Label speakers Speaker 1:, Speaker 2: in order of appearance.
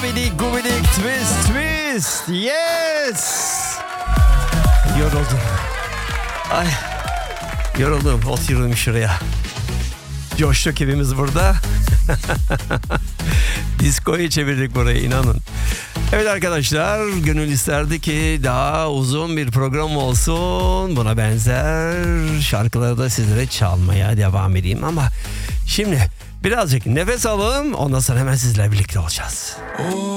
Speaker 1: Abidik gubidik twist twist. Yes. Yoruldum. Ay. Yoruldum. Oturdum şuraya. Coştuk hepimiz burada. Disko'yu çevirdik buraya, inanın. Evet arkadaşlar, gönül isterdi ki daha uzun bir program olsun. Buna benzer şarkıları da sizlere çalmaya devam edeyim. Ama şimdi birazcık nefes alalım. Ondan sonra hemen sizlerle birlikte olacağız.